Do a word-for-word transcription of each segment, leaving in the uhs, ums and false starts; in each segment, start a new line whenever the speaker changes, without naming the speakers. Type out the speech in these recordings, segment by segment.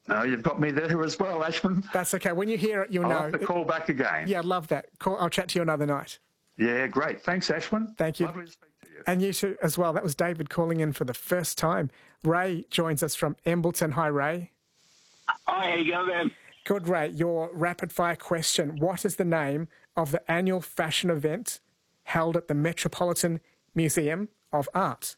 No, you've got me there as well, Ashman.
That's okay. When you hear it, you'll
I'll
know.
have to call back again.
Yeah, love that. Call, I'll chat to you another night.
Yeah, great. Thanks, Ashman.
Thank you.
Lovely to speak to you.
And you too as well. That was David calling in for the first time. Ray joins us from Embleton. Hi, Ray.
Hi, how you going, man?
Good, Ray. Your rapid-fire question. What is the name of the annual fashion event held at the Metropolitan Museum of Art?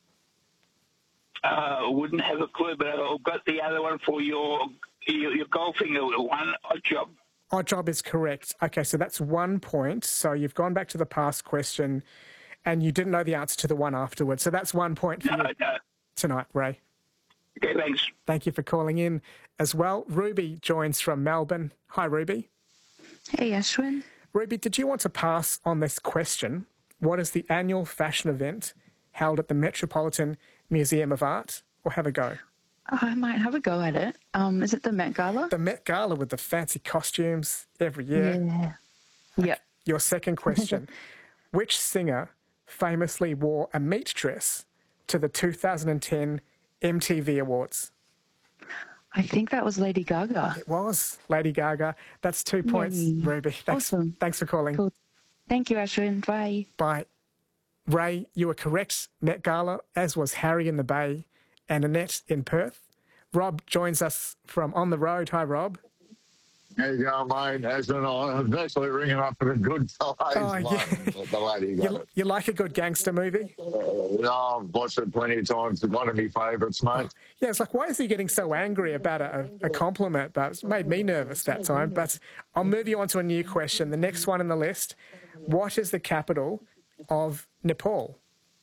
Uh, wouldn't have a clue, but I've got the other one for your your, your golfing one, Odd Job.
Odd Job is correct. Okay, so that's one point. So you've gone back to the past question and you didn't know the answer to the one afterwards. So that's one point for
No,
you
no.
tonight, Ray.
Okay, thanks.
Thank you for calling in as well. Ruby joins from Melbourne. Hi, Ruby.
Hey, Ashwin.
Ruby, did you want to pass on this question? What is the annual fashion event held at the Metropolitan Museum of Art, or have a go?
Oh, I might have a go at it. Um, is it the Met Gala?
The Met Gala with the fancy costumes every year.
Yeah. Yep.
Your second question. Which singer famously wore a meat dress to the two thousand ten M T V Awards?
I think that was Lady Gaga.
It was Lady Gaga. That's two points,
Yay.
Ruby. Thanks,
Awesome.
Thanks for calling.
Cool. Thank you, Ashwin. Bye.
Bye. Ray, you were correct. Met Gala, as was Harry in the Bay and Annette in Perth. Rob joins us from On the Road. Hi, Rob.
How you going, mate? As an I was actually ringing up for a good size
Oh,
one.
yeah.
The lady got
You,
it.
you like a good gangster movie?
Uh, I've watched it plenty of times. It's one of my favourites, mate.
Yeah, it's like, why is he getting so angry about a, a compliment? But it's made me nervous that time. But I'll move you on to a new question. The next one in the list. What is the capital of Nepal?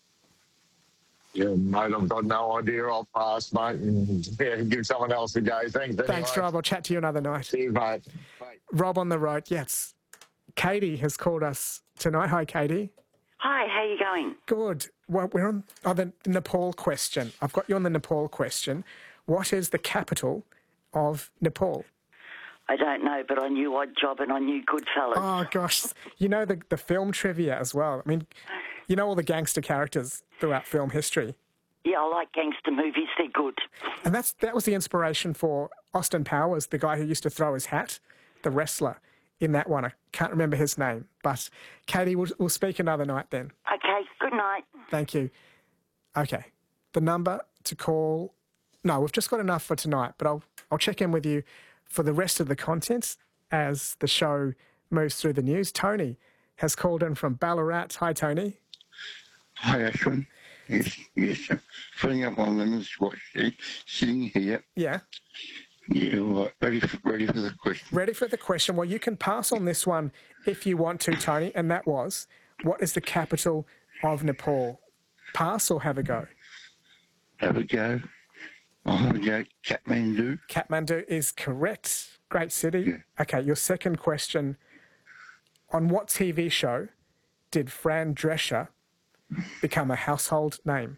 Yeah, mate, I've got no idea. I'll pass, mate, and yeah, give someone else a go. Thanks, anyway.
Thanks, Rob. I'll chat to you another night.
See you, mate. Bye.
Rob on the road. Yes. Katie has called us tonight. Hi, Katie.
Hi, how you going?
Good. Well, we're on oh, the Nepal question. I've got you on the Nepal question. What is the capital of Nepal?
I don't know, but I knew Odd Job and I knew Goodfellas.
Oh, gosh. You know the, the film trivia as well. I mean, you know all the gangster characters throughout film history.
Yeah, I like gangster movies. They're good.
And that's that was the inspiration for Austin Powers, the guy who used to throw his hat, the wrestler in that one. I can't remember his name. But, Katie, we'll, we'll speak another night then.
Okay, good night.
Thank you. Okay. The number to call... No, we've just got enough for tonight, but I'll I'll check in with you for the rest of the content as the show moves through the news. Tony has called in from Ballarat. Hi, Tony.
Hi, Ashwin. Yes, yes. uh, Filling up my lemons, watching, sitting here.
Yeah.
Yeah, right, ready for, ready for the question.
Ready for the question? Well, you can pass on this one if you want to, Tony, and that was, what is the capital of Nepal? Pass or have a go?
Have a go. I'll have a go. Kathmandu.
Kathmandu is correct. Great city.
Yeah.
Okay, your second question. On what T V show did Fran Drescher become a household name?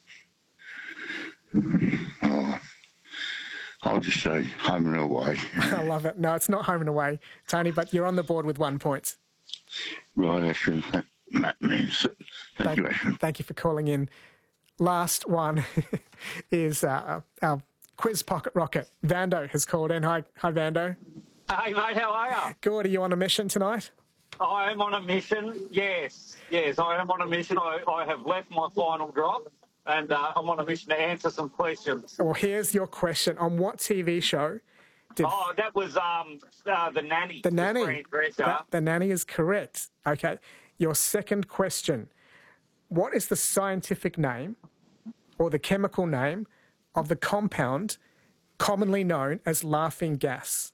Oh, I'll just say home and away.
I love it. No, it's not Home and Away, Tony, but you're on the board with one point.
Right, Ashwin. That, that means it. Thank,
Thank,
you, Ashwin.
thank you for calling in. Last one is uh, our quiz pocket rocket. Vando has called in. Hi, hi, Vando.
Hey, mate, how are you?
Good. Are you on a mission tonight?
I am on a mission, yes. Yes, I am on a mission. I, I have left my final drop, and uh, I'm on a mission to answer some questions.
Well, here's your question. On what T V show did...
Oh, that was um uh, The Nanny.
The Nanny.
Fran Drescher.
The, the Nanny is correct. Okay. Your second question. What is the scientific name or the chemical name of the compound commonly known as laughing gas?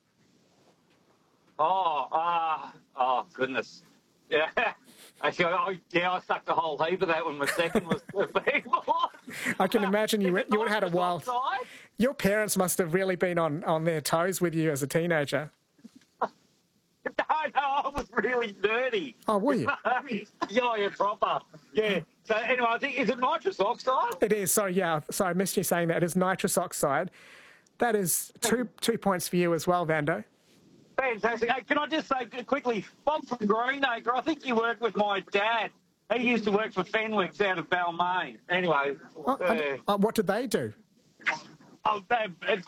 Oh, uh, oh, goodness. Yeah. Actually, I, yeah, I sucked a whole heap of that when my second was
I can imagine you, you would have had a wild...
Outside?
Your parents must have really been on, on their toes with you as a teenager.
No, no, I was really dirty.
Oh, were you?
Yeah, yeah, proper. Yeah. So anyway, I think, is it nitrous oxide?
It is. Sorry, yeah. Sorry, I missed you saying that. It is nitrous oxide. That is two two points for you as well, Vando.
Fantastic. Hey, can I just say quickly, Bob from Greenacre, I think you worked with my dad. He used to work for Fenwick's out of Balmain. Anyway.
Oh,
uh,
uh, what did they do?
oh, they, it's